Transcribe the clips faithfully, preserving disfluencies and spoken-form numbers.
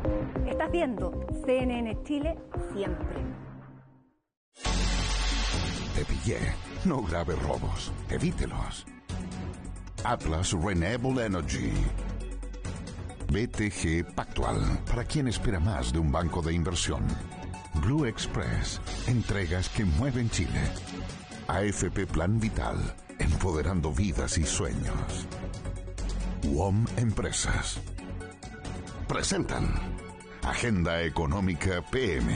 Estás viendo C N N Chile siempre. Te pillé. No grave robos. Evítelos. Atlas Renewable Energy. B T G Pactual. Para quien espera más de un banco de inversión. Blue Express. Entregas que mueven Chile. A F P Plan Vital. Empoderando vidas y sueños. U O M Empresas. Presentan Agenda Económica P M.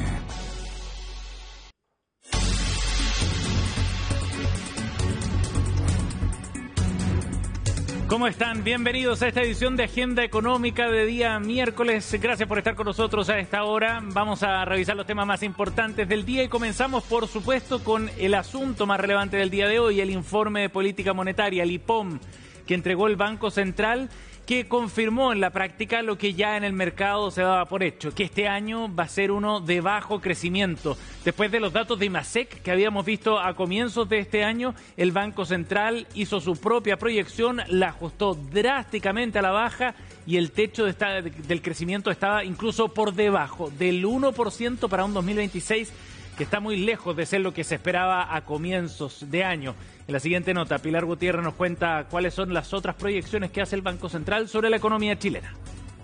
¿Cómo están? Bienvenidos a esta edición de Agenda Económica de día miércoles. Gracias por estar con nosotros a esta hora. Vamos a revisar los temas más importantes del día y comenzamos, por supuesto, con el asunto más relevante del día de hoy, el informe de política monetaria, el I P O M, que entregó el Banco Central, que confirmó en la práctica lo que ya en el mercado se daba por hecho, que este año va a ser uno de bajo crecimiento. Después de los datos de IMASEC que habíamos visto a comienzos de este año, el Banco Central hizo su propia proyección, la ajustó drásticamente a la baja y el techo de esta, del crecimiento estaba incluso por debajo del uno por ciento para un dos mil veintiséis, que está muy lejos de ser lo que se esperaba a comienzos de año. En la siguiente nota, Pilar Gutiérrez nos cuenta cuáles son las otras proyecciones que hace el Banco Central sobre la economía chilena.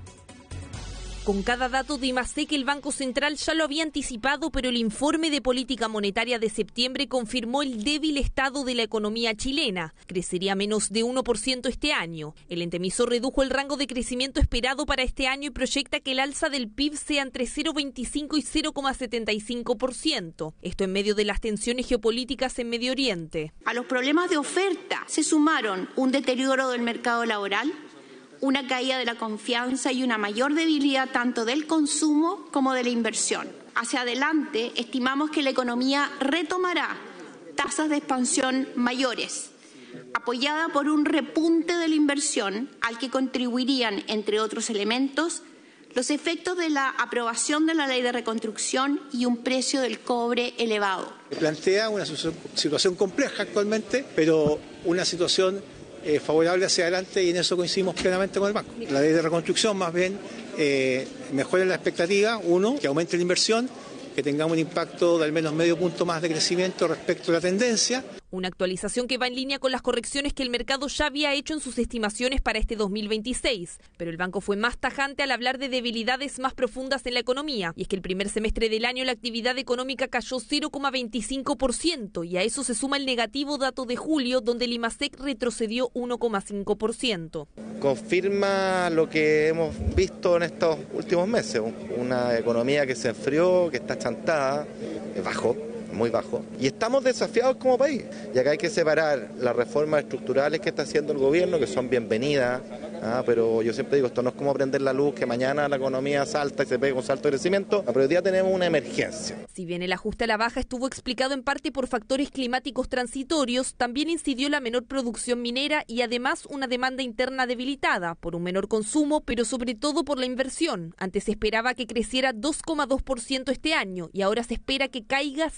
Con cada dato de IMASEC, el Banco Central ya lo había anticipado, pero el informe de política monetaria de septiembre confirmó el débil estado de la economía chilena. Crecería menos de uno por ciento este año. El ente emisor redujo el rango de crecimiento esperado para este año y proyecta que el alza del P I B sea entre cero coma veinticinco y cero coma setenta y cinco por ciento. Esto en medio de las tensiones geopolíticas en Medio Oriente. A los problemas de oferta se sumaron un deterioro del mercado laboral, una caída de la confianza y una mayor debilidad tanto del consumo como de la inversión. Hacia adelante, estimamos que la economía retomará tasas de expansión mayores, apoyada por un repunte de la inversión al que contribuirían, entre otros elementos, los efectos de la aprobación de la Ley de Reconstrucción y un precio del cobre elevado. Plantea una situación compleja actualmente, pero una situación Eh, favorable hacia adelante, y en eso coincidimos plenamente con el banco. La ley de reconstrucción más bien eh, mejora la expectativa, uno, que aumente la inversión, que tengamos un impacto de al menos medio punto más de crecimiento respecto a la tendencia. Una actualización que va en línea con las correcciones que el mercado ya había hecho en sus estimaciones para este dos mil veintiséis. Pero el banco fue más tajante al hablar de debilidades más profundas en la economía. Y es que el primer semestre del año la actividad económica cayó cero coma veinticinco por ciento y a eso se suma el negativo dato de julio, donde el IMASEC retrocedió uno coma cinco por ciento. Confirma lo que hemos visto en estos últimos meses, una economía que se enfrió, que está chantada, bajó. Muy bajo. Y estamos desafiados como país. Y acá hay que separar las reformas estructurales que está haciendo el gobierno, que son bienvenidas, ¿ah? Pero yo siempre digo, esto no es como prender la luz, que mañana la economía salta y se pega un salto de crecimiento. Pero hoy día tenemos una emergencia. Si bien el ajuste a la baja estuvo explicado en parte por factores climáticos transitorios, también incidió la menor producción minera y además una demanda interna debilitada por un menor consumo, pero sobre todo por la inversión. Antes se esperaba que creciera dos coma dos por ciento este año y ahora se espera que caiga